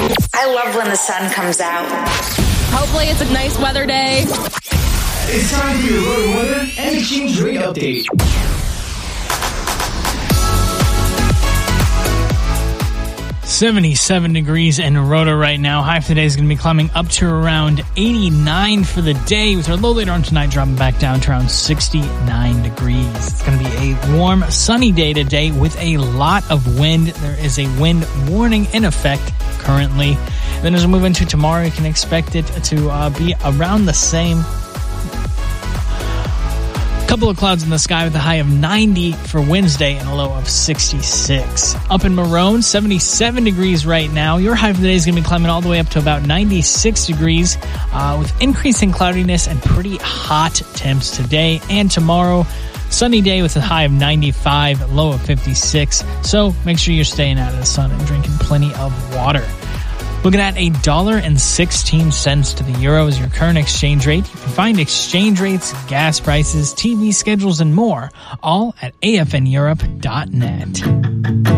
I love when the sun comes out. Hopefully it's a nice weather day. It's time for your road weather and exchange rate update. .77 degrees in Rota right now. High for the day is going to be climbing up to around 89 for the day, with our low later on tonight dropping back down to around 69 degrees. It's going to be a warm, sunny day today with a lot of wind. There is a wind warning in effect currently. Then as we move into tomorrow, you can expect it to be around the same. Couple of clouds in the sky with a high of 90 for Wednesday and a low of 66. Up in Maroon, 77 degrees right now. Your high for the day is going to be climbing all the way up to about 96 degrees with increasing cloudiness and pretty hot temps today and tomorrow. Sunny day with a high of 95, low of 56. So make sure you're staying out of the sun and drinking plenty of water. Looking at $1.16 to the euro is your current exchange rate. You can find exchange rates, gas prices, TV schedules, and more, all at afneurope.net.